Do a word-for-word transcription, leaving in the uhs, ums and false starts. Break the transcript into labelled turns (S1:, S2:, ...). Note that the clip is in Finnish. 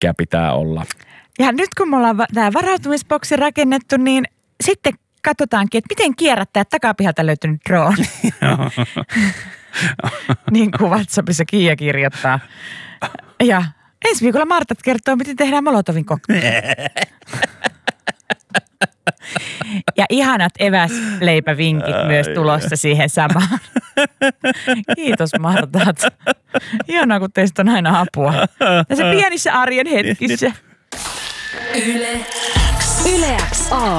S1: kaikkea pitää olla.
S2: Ja nyt kun me ollaan va- tämä varautumisboksi rakennettu, niin sitten katsotaankin, että miten kierrättää takapihalta löytynyt drone. Niin kuin WhatsAppissa Kiia kirjoittaa. Ja ensi viikolla Martat kertoo, miten tehdään Molotovin koktaili. Ja ihanat eväsleipävinkit myös tulossa siihen samaan. Kiitos Martat. Ihanaa, kun teistä on aina apua. Tässä pienissä arjen hetkissä.
S3: Yle X. Yle X A.